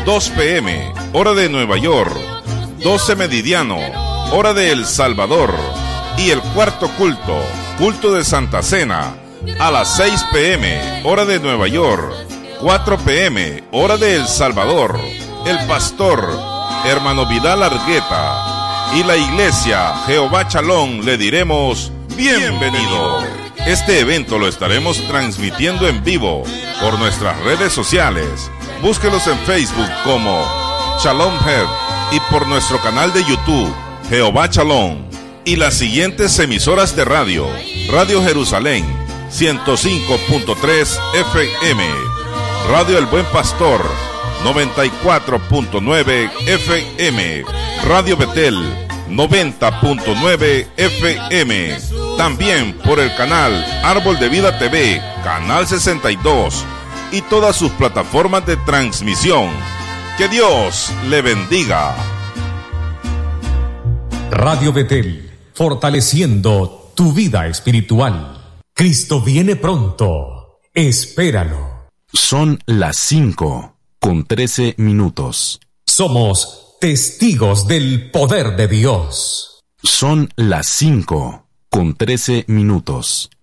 2 p.m., hora de Nueva York, 12 meridiano, hora de El Salvador, y el cuarto culto, culto de Santa Cena, a las 6 p.m., hora de Nueva York, 4 p.m., hora de El Salvador. El pastor, hermano Vidal Argueta, y la iglesia Jehová Chalón le diremos bienvenido. Este evento lo estaremos transmitiendo en vivo por nuestras redes sociales. Búsquelos en Facebook como Shalom Head y por nuestro canal de YouTube Jehová Chalón. Y las siguientes emisoras de radio: Radio Jerusalén 105.3 FM, Radio El Buen Pastor 94.9 FM, Radio Betel 90.9 FM. También por el canal Árbol de Vida TV, Canal 62, y todas sus plataformas de transmisión. Que Dios le bendiga. Radio Betel, fortaleciendo tu vida espiritual. Cristo viene pronto. Espéralo. Son las 5:13. Somos testigos del poder de Dios. Son las 5:13.